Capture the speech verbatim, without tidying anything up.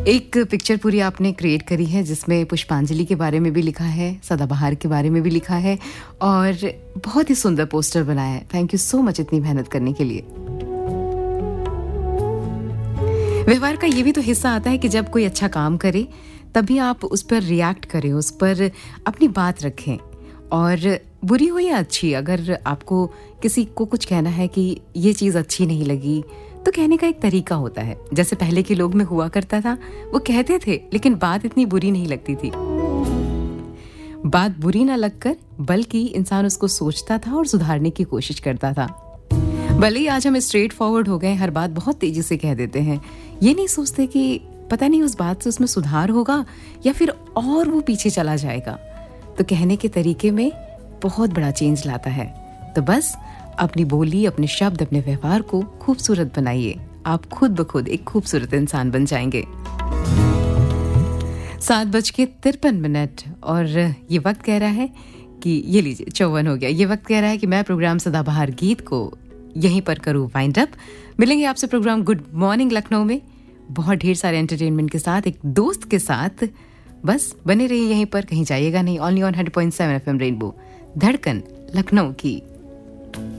एक पिक्चर पूरी आपने क्रिएट करी है जिसमें पुष्पांजलि के बारे में भी लिखा है, सदाबहार के बारे में भी लिखा है और बहुत ही सुंदर पोस्टर बनाया है। थैंक यू सो मच इतनी मेहनत करने के लिए। व्यवहार का ये भी तो हिस्सा आता है कि जब कोई अच्छा काम करे तभी आप उस पर रिएक्ट करें, उस पर अपनी बात रखें। और बुरी हो या अच्छी, अगर आपको किसी को कुछ कहना है कि ये चीज़ अच्छी नहीं लगी, तो कहने का एक तरीका होता है। जैसे पहले के लोग में हुआ करता था, वो कहते थे लेकिन बात इतनी बुरी नहीं लगती थी। बात बुरी ना लगकर बल्कि इंसान उसको सोचता था और सुधारने की कोशिश करता था। भले ही आज हम स्ट्रेट फॉरवर्ड हो गए, हर बात बहुत तेजी से कह देते हैं, ये नहीं सोचते कि पता नहीं उस बात से उसमें सुधार होगा या फिर और वो पीछे चला जाएगा। तो कहने के तरीके में बहुत बड़ा चेंज लाता है। तो बस अपनी बोली, अपने शब्द, अपने व्यवहार को खूबसूरत बनाइए। आप खुद ब खुद एक खूबसूरत इंसान बन जाएंगे। सात बज के तिरपन मिनट और ये वक्त कह रहा है कि ये लीजिए चौवन हो गया। ये वक्त कह रहा है कि मैं प्रोग्राम सदाबहार गीत को यहीं पर करूँ वाइंड अप। मिलेंगे आपसे प्रोग्राम गुड मॉर्निंग लखनऊ में बहुत ढेर सारे एंटरटेनमेंट के साथ, एक दोस्त के साथ। बस बने रहिए यहीं पर, कहीं जाइएगा नहीं। Only on hundred point seven FM rainbow, धड़कन लखनऊ की।